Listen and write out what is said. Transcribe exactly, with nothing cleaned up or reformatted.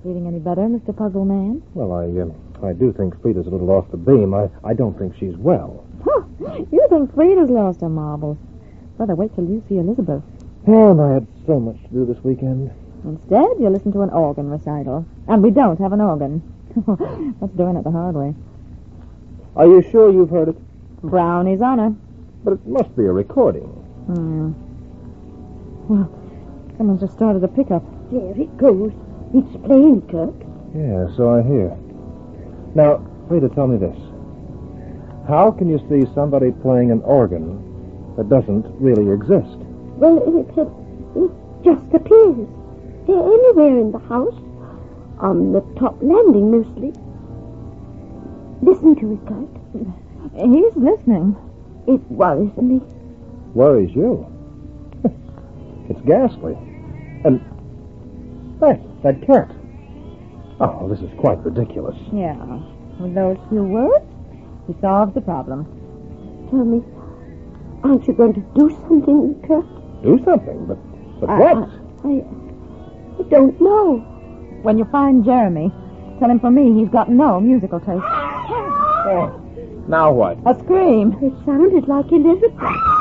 feeling any better, Mister Puzzle Man? Well, I uh, I do think Frida's a little off the beam. I, I don't think she's well. Huh. You think Frida's lost her marbles. Brother, wait till you see Elizabeth. And I had so much to do this weekend. Instead, you listen to an organ recital. And we don't have an organ. That's doing it the hard way. Are you sure you've heard it? Brownie's honor. But it must be a recording. Hmm. Well, someone's just started a pickup. There it goes. It's playing, Kirk. Yeah, so I hear. Now, Frida, tell me this. How can you see somebody playing an organ that doesn't really exist? Well, it, it, it just appears. They're anywhere in the house. On the top landing, mostly. Listen to it, Kirk. He's listening. It worries me. Worries you? It's ghastly. And that, that cat. Oh, this is quite ridiculous. Yeah. With those few words, he solves the problem. Tell me, aren't you going to do something, Kirk? Do something, but, but I, what? I, I don't know. When you find Jeremy, tell him for me he's got no musical taste. Oh, now what? A scream. It sounded like Elizabeth.